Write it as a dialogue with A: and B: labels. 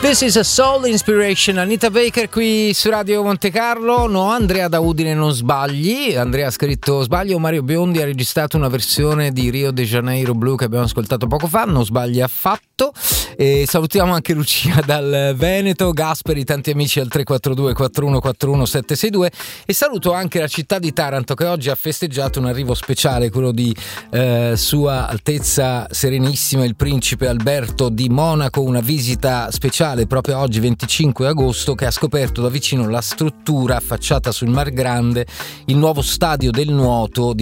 A: This is a Soul Inspiration. Anita Baker qui su Radio Monte Carlo. No, Andrea da Udine non sbagli. Andrea ha scritto sbaglio, Mario Biondi ha registrato una versione di Rio de Janeiro Blue che abbiamo ascoltato poco fa. Non sbagli affatto. E salutiamo anche Lucia dal Veneto, Gasperi, tanti amici al 342 4141 762 e saluto anche la città di Taranto che oggi ha festeggiato un arrivo speciale, quello di Sua Altezza Serenissima il Principe Alberto di Monaco, una visita speciale proprio oggi 25 agosto che ha scoperto da vicino la struttura affacciata sul Mar Grande, il nuovo stadio del nuoto